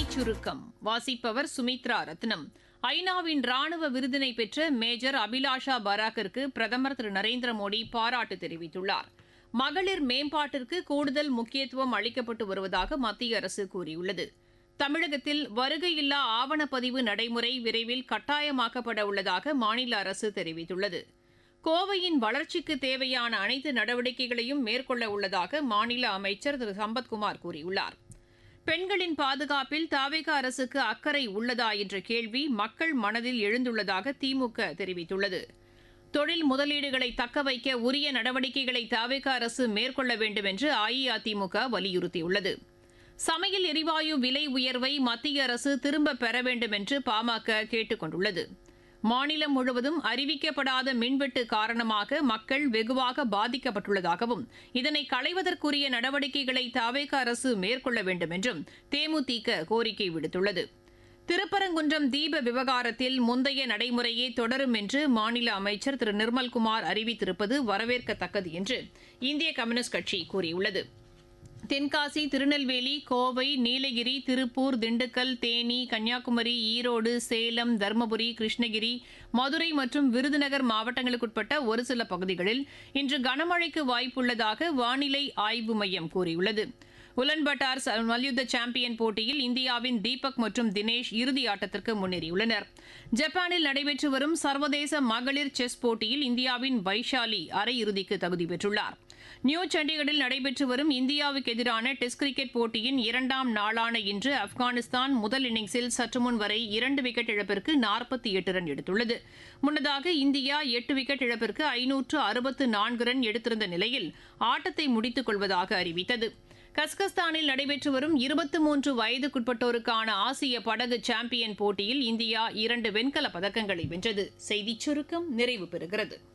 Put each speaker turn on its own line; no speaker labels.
செய்திச் சுருக்கம் வாசிப்பவர் சுமித்ரா ரத்னம். ஐநாவின் ராணுவ விருதினை பெற்ற மேஜர் அபிலாஷா பராக்கிற்கு பிரதமர் திரு நரேந்திர மோடி பாராட்டு தெரிவித்துள்ளார். மகளிர் மேம்பாட்டிற்கு கூடுதல் முக்கியத்துவம் அளிக்கப்பட்டு வருவதாக மத்திய அரசு கூறியுள்ளது. தமிழகத்தில் வருகையில்லா ஆவணப்பதிவு நடைமுறை விரைவில் கட்டாயமாக்கப்பட உள்ளதாக மாநில அரசு தெரிவித்துள்ளது. கோவையின் வளர்ச்சிக்கு தேவையான அனைத்து நடவடிக்கைகளையும் மேற்கொள்ள உள்ளதாக மாநில அமைச்சர் திரு சம்பத்குமார் கூறியுள்ளார். பெண்களின் பாதுகாப்பில் தவிக அரசுக்கு அக்கறை உள்ளதா என்ற கேள்வி மக்கள் மனதில் எழுந்துள்ளதாக திமுக தெரிவித்துள்ளது. தொழில் முதலீடுகளை தக்கவைக்க உரிய நடவடிக்கைகளை தவிக அரசு மேற்கொள்ள வேண்டும் என்று அஇஅதிமுக வலியுறுத்தியுள்ளது. சமையல் எரிவாயு விலை உயர்வை மத்திய அரசு திரும்பப் பெற வேண்டும் என்று பாமக கேட்டுக் கொண்டுள்ளது. மாநிலம் முழுவதும் அறிவிக்கப்படாத மின்வெட்டு காரணமாக மக்கள் வெகுவாக பாதிக்கப்பட்டுள்ளதாகவும் இதனை களைவதற்குரிய நடவடிக்கைகளை தவிக அரசு மேற்கொள்ள வேண்டும் என்றும் தேமுதிக கோரிக்கை விடுத்துள்ளது. திருப்பரங்குன்றம் தீப விவகாரத்தில் முந்தைய நடைமுறையே தொடரும் என்று மாநில அமைச்சர் திரு நிர்மல்குமார் அறிவித்திருப்பது வரவேற்கத்தக்கது என்று இந்திய கம்யூனிஸ்ட் கட்சி கூறியுள்ளது. தென்காசி, திருநெல்வேலி, கோவை, நீலகிரி, திருப்பூர், திண்டுக்கல், தேனி, கன்னியாகுமரி, ஈரோடு, சேலம், தருமபுரி, கிருஷ்ணகிரி, மதுரை மற்றும் விருதுநகர் மாவட்டங்களுக்குட்பட்ட ஒரு சில பகுதிகளில் இன்று கனமழைக்கு வாய்ப்புள்ளதாக வானிலை ஆய்வு மையம் கூறியுள்ளது. உலன்பட்டார் மல்யுத்த சாம்பியன் போட்டியில் இந்தியாவின் தீபக் மற்றும் தினேஷ் இறுதி ஆட்டத்திற்கு முன்னேறியுள்ளனர். ஜப்பானில் நடைபெற்று வரும் சர்வதேச மகளிர் செஸ் போட்டியில் இந்தியாவின் வைஷாலி அரையிறுதிக்கு தகுதி பெற்றுள்ளார். நியூ சண்டிகரில் நடைபெற்று வரும் இந்தியாவுக்கு எதிரான டெஸ்ட் கிரிக்கெட் போட்டியின் இரண்டாம் நாளான இன்று ஆப்கானிஸ்தான் முதல் இன்னிங்ஸில் சற்றுமுன் வரை 2 விக்கெட் இழப்பிற்கு 48 ரன் எடுத்துள்ளது. முன்னதாக இந்தியா 8 விக்கெட் இழப்பிற்கு 564 ரன் எடுத்திருந்த நிலையில் ஆட்டத்தை முடித்துக் கொள்வதாக அறிவித்தது. கஸ்கஸ்தானில் நடைபெற்று வரும் 23 வயதுக்குட்பட்டோருக்கான ஆசிய படகு சாம்பியன் போட்டியில் இந்தியா 2 வெண்கலப் பதக்கங்களை வென்றது. செய்திச் சுருக்கம் நிறைவு பெறுகிறது.